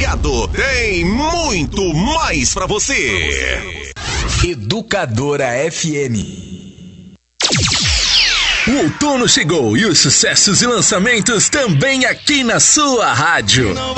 ligado, tem muito mais pra você. Educadora FM. O outono chegou e os sucessos e lançamentos também aqui na sua rádio.